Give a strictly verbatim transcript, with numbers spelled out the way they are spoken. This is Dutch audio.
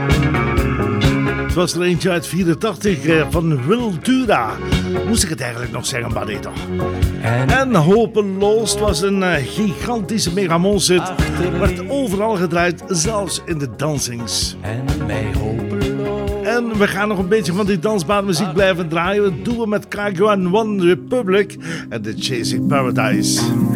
Het was er eentje uit vierentachtig uh, van Wiltura. Moest ik het eigenlijk nog zeggen, maar nee toch. En Hopeloos was een uh, gigantische megamonshit. Werd overal gedraaid, zelfs in de dansings. En mij hopeloos. En we gaan nog een beetje van die dansbaanmuziek blijven draaien. Dat doen we met Kagwan One Republic en The Chasing Paradise.